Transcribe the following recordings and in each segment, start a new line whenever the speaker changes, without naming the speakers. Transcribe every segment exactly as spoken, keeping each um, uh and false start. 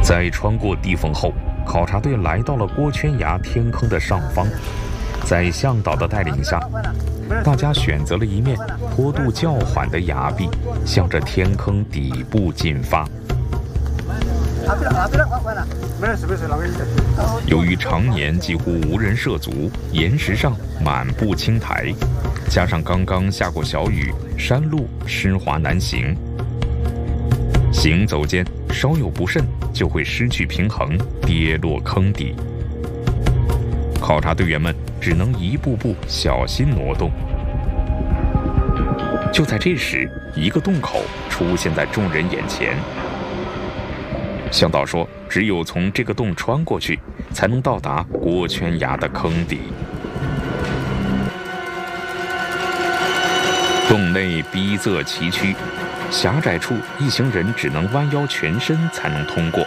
在穿过地缝后，考察队来到了郭圈崖天坑的上方。在向导的带领下，大家选择了一面坡度较缓的崖壁，向着天坑底部进发。由于常年几乎无人涉足，岩石上满布青苔，加上刚刚下过小雨，山路湿滑难行，行走间稍有不慎就会失去平衡，跌落坑底。考察队员们只能一步步小心挪动。就在这时，一个洞口出现在众人眼前。向导说，只有从这个洞穿过去，才能到达郭圈崖的坑底。洞内逼仄崎岖，狭窄处一行人只能弯腰全身才能通过。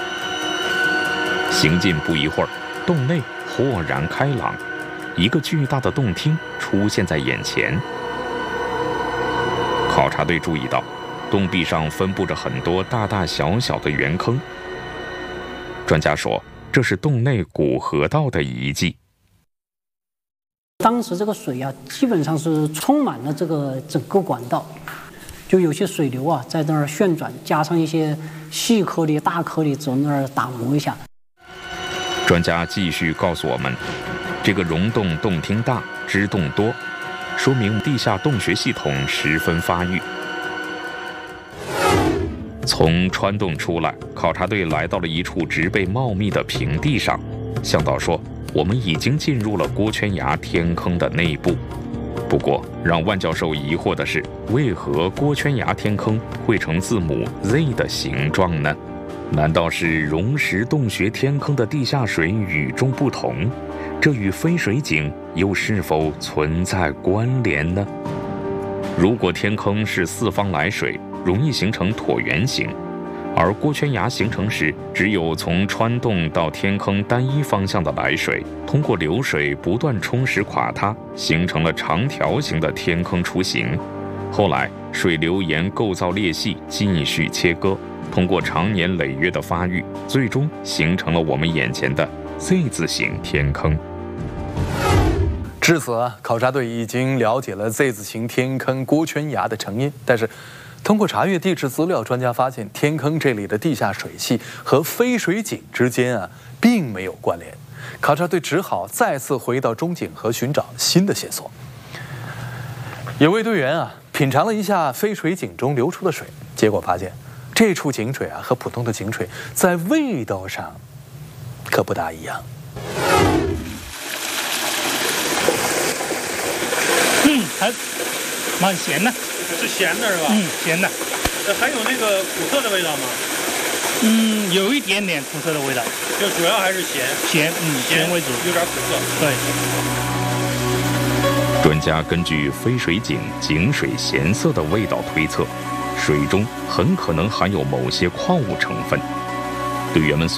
行进不一会儿，洞内豁然开朗，一个巨大的洞厅出现在眼前。考察队注意到，洞壁上分布着很多大大小小的圆坑。专家说，这是洞内古河道的遗迹。
当时这个水啊，基本上是充满了这个整个管道，就有些水流啊在那儿旋转，加上一些细颗粒、大颗粒在那儿打磨一下。
专家继续告诉我们，这个溶洞洞厅大，支洞多，说明地下洞穴系统十分发育。从穿洞出来，考察队来到了一处植被茂密的平地上。向导说，我们已经进入了郭圈崖天坑的内部。不过，让万教授疑惑的是，为何郭圈崖天坑会呈字母 Z 的形状呢？难道是溶石洞穴天坑的地下水与众不同？这与飞水井又是否存在关联呢？如果天坑是四方来水，容易形成椭圆形，而郭圈崖形成时，只有从穿洞到天坑单一方向的来水，通过流水不断冲蚀垮塌，形成了长条形的天坑雏形。后来水流沿构造裂隙继续切割，通过长年累月的发育，最终形成了我们眼前的 Z 字形天坑。
至此啊，考察队已经了解了 Z 字形天坑郭圈崖的成因，但是通过查阅地质资料，专家发现天坑这里的地下水系和飞水井之间啊并没有关联。考察队只好再次回到中井河寻找新的线索。有位队员啊品尝了一下飞水井中流出的水，结果发现这处井水啊和普通的井水在味道上可不大一样。
嗯，还蛮咸的。
是咸的是吧？
嗯，咸的。
呃，还有那个苦涩的味道吗？
嗯，有一点点苦涩的味道。
就主要还是咸。
咸，嗯，咸为主，
有点苦涩。
对。
专家根据飞水井井水咸涩的味道推测，水中很可能含有某些矿物成分。队员们